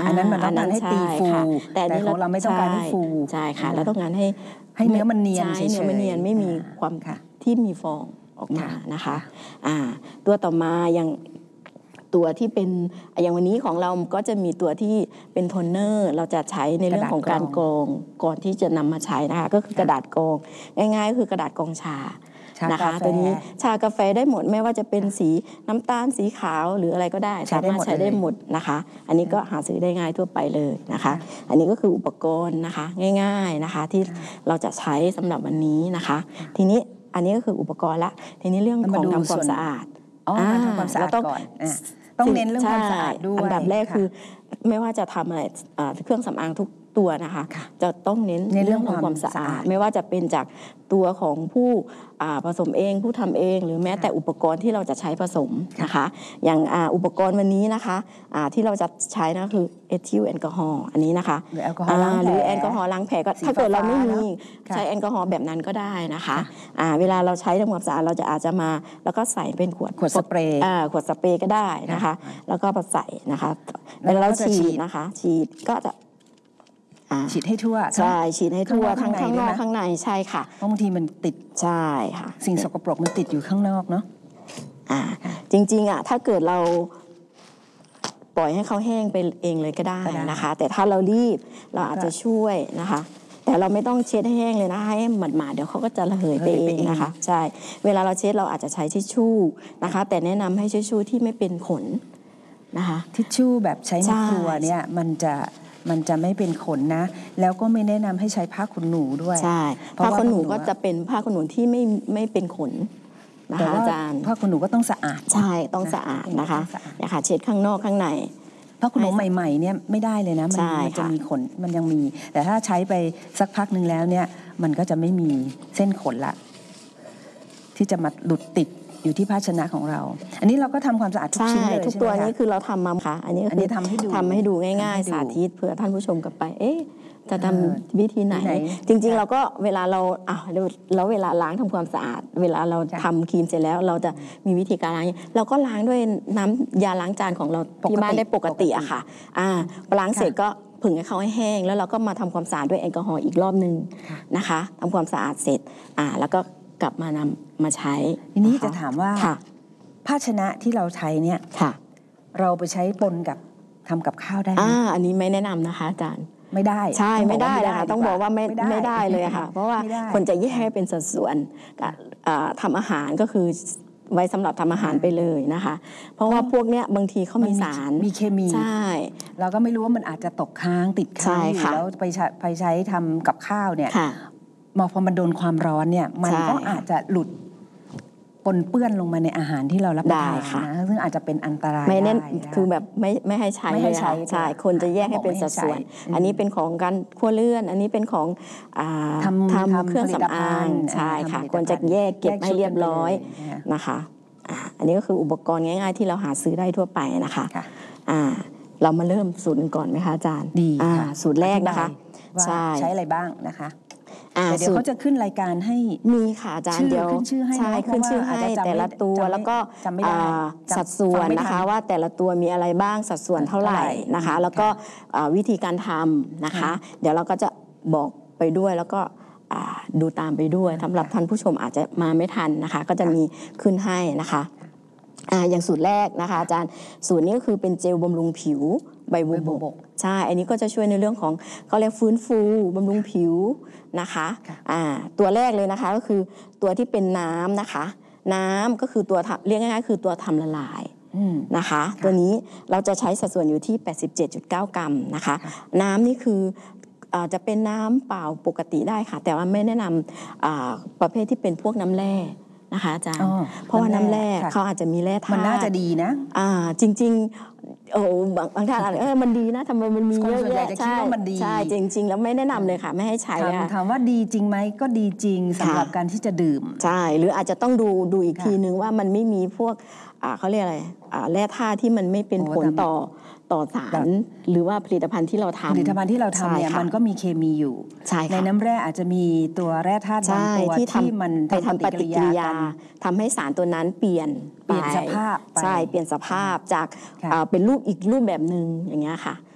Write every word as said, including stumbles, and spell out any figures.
อันนั้นมันต้องการให้ตีฟูแต่ของเราไม่ต้องการให้ฟูใช่ค่ะแล้วต้องการให้ให้เนื้อมันเนียนเนื้อมันเนียนไม่มีความที่มีฟองออกมานะคะอ่าตัวต่อมาอย่างตัวที่เป็นอย่างวันนี้ของเราก็จะมีตัวที่เป็นโทนเนอร์เราจะใช้ในเรื่องของการกรองก่อนที่จะนำมาใช้นะคะก็คือกระดาษกรองง่ายๆก็คือกระดาษกรองชานะคะตัวนี้ชากาแฟได้หมดไม่ว่าจะเป็นสีน้ำตาลสีขาวหรืออะไรก็ได้สามารถใช้ได้หมดนะคะอันนี้ก็หาซื้อได้ง่ายทั่วไปเลยนะคะอันนี้ก็คืออุปกรณ์นะคะง่ายๆนะคะที่เราจะใช้สำหรับวันนี้นะคะทีนี้อันนี้ก็คืออุปกรณ์ละทีนี้เรื่องของทำความสะอาดอ๋อทำความสะอาดก่อนต้องเน้นเรื่องความสะอาดด้วยอันดับแรกคือไม่ว่าจะทำอะไรเครื่องสำอางทุกตัวนะคะจะต้องเน้นเรื่องของความสะอาดไม่ว่าจะเป็นจากตัวของผู้ผสมเองผู้ทำเองหรือแม้แต่อุปกรณ์ที่เราจะใช้ผสมนะคะอย่างอุปกรณ์วันนี้นะคะที่เราจะใช้นะคือเอทิลแอลกอฮอล์อันนี้นะคะหรือแอลกอฮอล์ล้างแผลหรือแอลกอฮอล์ล้างแผลก็ถ้าเกิดเราไม่มีใช้แอลกอฮอล์แบบนั้นก็ได้นะคะเวลาเราใช้ทำความสะอาดเราจะอาจจะมาแล้วก็ใส่เป็นขวดขวดสเปรย์ขวดสเปรย์ก็ได้นะคะแล้วก็ใส่นะคะเวลาเราฉีดนะคะฉีดก็จะฉีดให้ทั่วใช่ฉีดให้ทั่วทั้งข้างนอกข้างในใช่ค่ะเพราะบางทีมันติดใช่ค่ะสิ่งสกปรกมันติดอยู่ข้างนอกเนาะอ่าจริงๆอ่ะถ้าเกิดเราปล่อยให้เขาแห้งไปเองเลยก็ได้นะคะแต่ถ้าเรารีบเราอาจจะช่วยนะคะแต่เราไม่ต้องเช็ดให้แห้งเลยนะให้หมาดๆเดี๋ยวเขาก็จะระเหยไปเองนะคะใช่เวลาเราเช็ดเราอาจจะใช้ทิชชู่นะคะแต่แนะนำให้ทิชชู่ที่ไม่เป็นขนนะคะทิชชู่แบบใช้ในครัวเนี่ยมันจะมันจะไม่เป็นขนนะแล้วก็ไม่แนะนำให้ใช้ผ้าขนหนูด้วยใช่ผ้าขนหนูก็จะเป็นผ้าขนหนูที่ไม่ไม่เป็นขนนะคะอาจารย์ผ้าขนหนูก็ต้องสะอาดใช่ต้องสะอาดนะคะเนี่ยค่ะเช็ดข้างนอกข้างในผ้าขนหนูใหม่ๆเนี่ยไม่ได้เลยนะมันจะมีขนมันยังมีแต่ถ้าใช้ไปสักพักนึงแล้วเนี่ยมันก็จะไม่มีเส้นขนละที่จะมาหลุดติดอยู่ที่ภาชนะของเราอันนี้เราก็ทำความสะอาดทุกชิ้นเลยทุกตัวนี้คือเราทำมาค่ะอันนี้คือทำให้ดูทำให้ดูง่ายๆสาธิตเผื่อท่านผู้ชมกลับไปเอ๊ะจะทำวิธีไหนจริงๆเราก็เวลาเราอ่ะแล้วเวลาล้างทำความสะอาดเวลาเราทำครีมเสร็จแล้วเราจะมีวิธีการล้างเราก็ล้างด้วยน้ำยาล้างจานของเราที่บ้านได้ปกติอะค่ะอ่าล้างเสร็จก็ผึ่งให้เขาให้แห้งแล้วเราก็มาทำความสะอาดด้วยแอลกอฮอล์อีกรอบนึงนะคะทำความสะอาดเสร็จอ่าแล้วก็กลับมานำมาใช้ทีนี้จะถามว่าภาชนะที่เราใช้เนี่ยเราไปใช้ปนกับทำกับข้าวได้ไหมอ่าอันนี้ไม่แนะนำนะคะอาจารย์ไม่ได้ใช่ไม่ได้นะคะต้องบอกว่าไม่ไม่ได้เลยค่ะเพราะว่าคนจะแยกเป็นสัดส่วนทำอาหารก็คือไว้สำหรับทำอาหารไปเลยนะคะเพราะว่าพวกเนี้ยบางทีเขามีสารมีเคมีใช่เราก็ไม่รู้ว่ามันอาจจะตกค้างติดค้างอยู่แล้วไปใช้ไปใช้ทำกับข้าวเนี่ยมาพอมันโดนความร้อนเนี่ยมันก็อาจจะหลุดปนเปื้อนลงมาในอาหารที่เรารับประทานนะซึ่งอาจจะเป็นอันตรายไม่เน้นคือแบบไม่ไม่ให้ใช้เลยค่ะใช่คนจะแยกให้เป็นสัดส่วนอันนี้เป็นของการคั่วเลื่อนอันนี้เป็นของทำทำเครื่องสำอางใช่ค่ะควรจะแยกเก็บให้เรียบร้อยนะคะอันนี้ก็คืออุปกรณ์ง่ายๆที่เราหาซื้อได้ทั่วไปนะคะเรามาเริ่มสูตรก่อนไหมคะอาจารย์ดีสูตรแรกนะคะใช่ใช้อะไรบ้างนะคะเดี๋ยวเขาจะขึ้นรายการให้มีค่ะอาจารย์เดี๋ยวขึ้นชื่อให้ใช่ขึ้นชื่อให้แต่ละตัวแล้วก็สัดส่วนนะคะว่าแต่ละตัวมีอะไรบ้างสัดส่วนเท่าไหร่นะคะแล้วก็วิธีการทำนะคะเดี๋ยวเราก็จะบอกไปด้วยแล้วก็ดูตามไปด้วยสำหรับท่านผู้ชมอาจจะมาไม่ทันนะคะก็จะมีขึ้นให้นะคะอย่างสูตรแรกนะคะอาจารย์สูตรนี้ก็คือเป็นเจลบำรุงผิวใบบัวบกใช่อันนี้ก็จะช่วยในเรื่องของเขาเรียกฟื้นฟูบำรุงผิวนะคะอ่าตัวแรกเลยนะคะก็คือตัวที่เป็นน้ำนะคะน้ำก็คือตัวเรียกง่ายๆคือตัวทำละลายนะคะตัวนี้เราจะใช้สัดส่วนอยู่ที่ แปดสิบเจ็ดจุดเก้า กรัมนะคะน้ำนี่คือจะเป็นน้ำเปล่าปกติได้ค่ะแต่ว่าไม่แนะนำประเภทที่เป็นพวกน้ำแร่นะคะอาจารย์เพราะว่าน้ำแร่เขาอาจจะมีแร่ธาตุมันน่าจะดีนะอ่าจริงๆโอ้บางบางท่านอาจจะเออมันดีนะทำไมมันมีเยอะแยะใช่ใช่จริงๆแล้วไม่แนะนำเลยค่ะไม่ให้ใช้ค่ะถามว่าดีจริงไหมก็ดีจริงสำหรับการที่จะดื่มใช่หรืออาจจะต้องดูดูอีกทีนึงว่ามันไม่มีพวกเขาเรียกอะไรแร่ธาตุที่มันไม่เป็นผลต่อต่อสารหรือว่าผลิตภัณฑ์ที่เราทำผลิตภัณฑ์ที่เราทำเนี่ยมันก็มีเคมีอยู่ในน้ำแร่อาจจะมีตัวแร่ธาตุบางตัวที่มันไปทำปฏิกิริยาทำให้สารตัวนั้นเปลี่ยนเปลี่ยนสภาพใช่เปลี่ยนสภาพจากเป็นรูปอีกรูปแบบนึงอย่างเงี้ยค่ะ